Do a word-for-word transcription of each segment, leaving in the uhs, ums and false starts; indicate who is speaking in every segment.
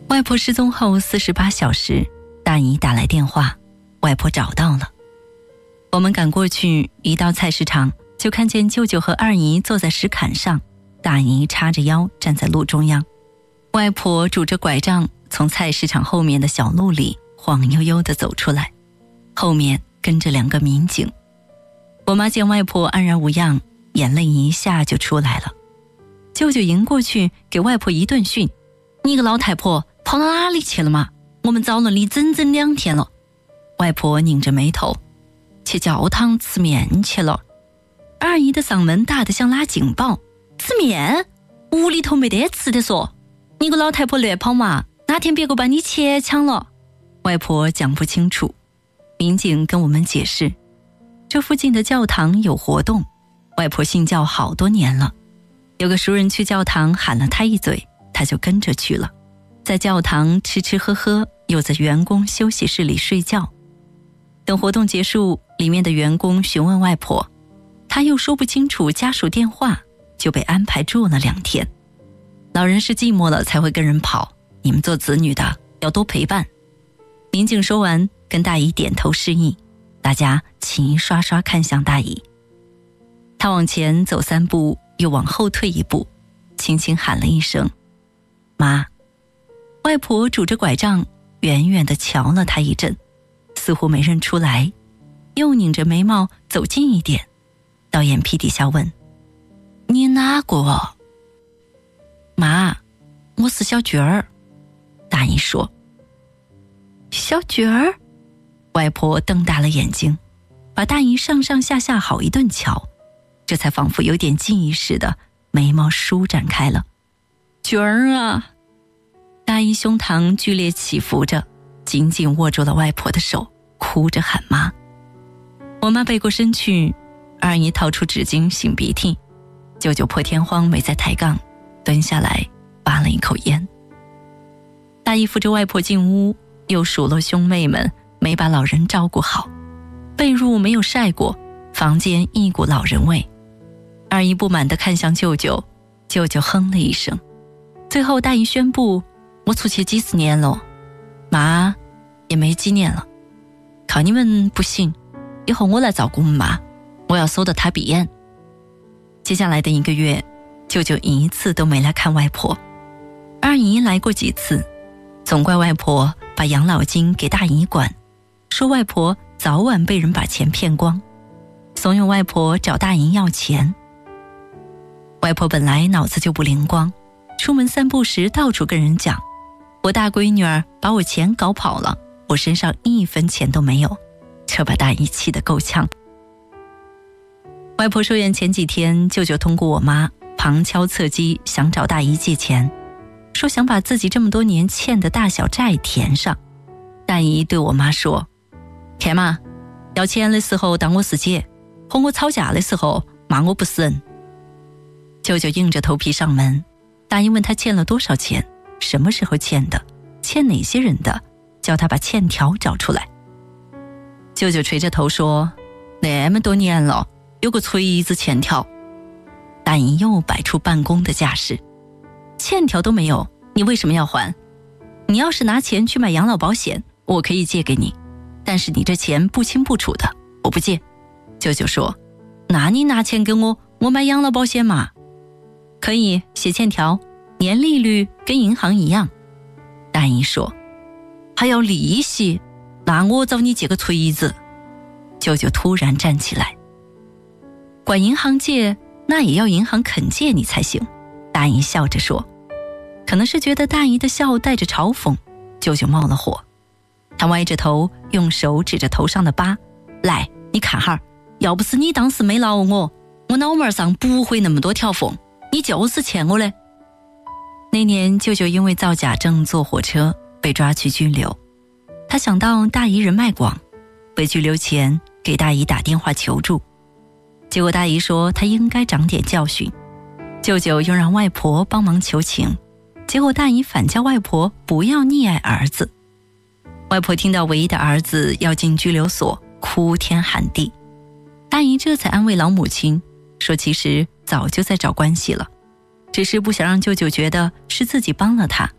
Speaker 1: 外婆失踪后四十八小时，大姨打来电话，外婆找到了。我们赶过去，一到菜市场就看见舅舅和二姨坐在石坎上，大姨叉着腰站在路中央，外婆拄着拐杖从菜市场后面的小路里晃悠悠地走出来，后面跟着两个民警。我妈见外婆安然无恙，眼泪一下就出来了。舅舅迎过去给外婆一顿训：你个老太婆跑到哪里去了嘛？我们找了你整整两天了。外婆拧着眉头：去教堂吃面去了。二姨的嗓门大得像拉警报：吃面？屋里头没得吃的说，你个老太婆乱跑嘛，哪天别个把你钱抢了。外婆讲不清楚，民警跟我们解释，这附近的教堂有活动，外婆信教好多年了，有个熟人去教堂喊了她一嘴，她就跟着去了，在教堂吃吃喝喝，又在员工休息室里睡觉。等活动结束，里面的员工询问外婆，她又说不清楚家属电话，就被安排住了两天。老人是寂寞了才会跟人跑，你们做子女的要多陪伴。民警说完，跟大姨点头示意，大家齐刷刷看向大姨。她往前走三步，又往后退一步，轻轻喊了一声：妈。外婆拄着拐杖，远远地瞧了她一阵，似乎没认出来，又拧着眉毛走近一点，到眼皮底下问：你哪个？妈，我是小娟儿。大姨说。小娟儿？外婆瞪大了眼睛，把大姨上上下下好一顿瞧，这才仿佛有点记忆似的，眉毛舒展开了。娟儿啊！大姨胸膛剧烈起伏着，紧紧握住了外婆的手，哭着喊妈。我妈背过身去，二姨掏出纸巾擤鼻涕，舅舅破天荒没在抬杠，蹲下来扒了一口烟。大姨扶着外婆进屋，又数落兄妹们没把老人照顾好，被褥没有晒过，房间一股老人味。二姨不满地看向舅舅，舅舅哼了一声。最后大姨宣布：我出去几十年了，妈也没几年了，靠你们不行，以后我来照顾我妈，我要守到她闭眼。接下来的一个月，舅舅一次都没来看外婆，二姨来过几次，总怪外婆把养老金给大姨管，说外婆早晚被人把钱骗光，怂恿外婆找大姨要钱。外婆本来脑子就不灵光，出门散步时到处跟人讲，我大闺女儿把我钱搞跑了，我身上一分钱都没有，这把大姨气得够呛。外婆住院前几天，舅舅通过我妈旁敲侧击想找大姨借钱，说想把自己这么多年欠的大小债填上。大姨对我妈说：看嘛，要钱的时候当我是姐，和我吵架的时候骂我不是人。舅舅硬着头皮上门，大姨问他欠了多少钱，什么时候欠的，欠哪些人的，叫他把欠条找出来。舅舅垂着头说：那么多年了，有个锤子欠条。大姨又摆出办公的架势：欠条都没有，你为什么要还？你要是拿钱去买养老保险，我可以借给你，但是你这钱不清不楚的，我不借。舅舅说：那你拿钱给我，我买养老保险嘛？可以写欠条，年利率跟银行一样。大姨说：还要利息，那我找你借个锤子。舅舅突然站起来：管银行借，那也要银行肯借你才行。大姨笑着说。可能是觉得大姨的笑带着嘲讽，舅舅冒了火，他歪着头用手指着头上的疤：来，你看哈，要不是你当时没饶我，我脑门上不会那么多条缝，你就是欠我的。那年舅舅因为造假证坐火车被抓去拘留，他想到大姨人脉广，被拘留前给大姨打电话求助，结果大姨说他应该长点教训，舅舅又让外婆帮忙求情，结果大姨反叫外婆不要溺爱儿子。外婆听到唯一的儿子要进拘留所，哭天喊地，大姨这才安慰老母亲，说其实早就在找关系了，只是不想让舅舅觉得是自己帮了他，不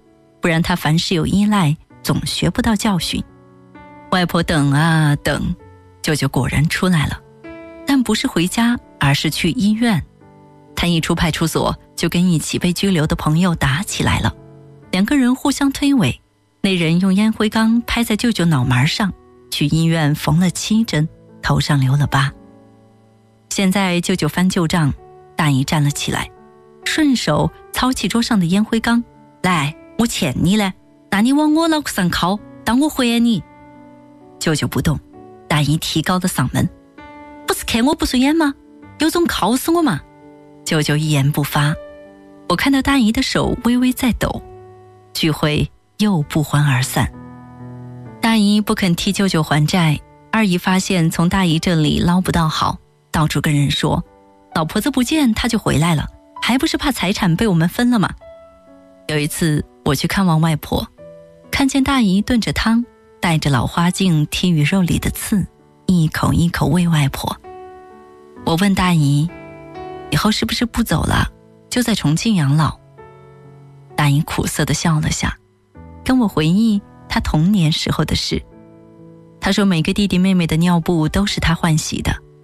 Speaker 1: 不然她凡事有依赖，总学不到教训。外婆等啊等，舅舅果然出来了，但不是回家，而是去医院。他一出派出所，就跟一起被拘留的朋友打起来了，两个人互相推诿，那人用烟灰缸拍在舅舅脑门上，去医院缝了七针，头上留了疤。现在舅舅翻旧账，大姨站了起来，顺手操起桌上的烟灰缸，来，我欠你嘞，那你往我脑壳上靠，当我还你。舅舅不动，大姨提高了嗓门，不是看我不顺眼吗？有种靠死我嘛！舅舅一言不发。我看到大姨的手微微在抖，聚会又不欢而散。大姨不肯替舅舅还债，二姨发现从大姨这里捞不到好，到处跟人说，老婆子不见他就回来了，还不是怕财产被我们分了吗？有一次我去看望外婆，看见大姨炖着汤，带着老花镜剔鱼肉里的刺，一口一口喂外婆。我问大姨，以后是不是不走了，就在重庆养老？大姨苦涩地笑了下，跟我回忆她童年时候的事。她说每个弟弟妹妹的尿布都是她换洗的，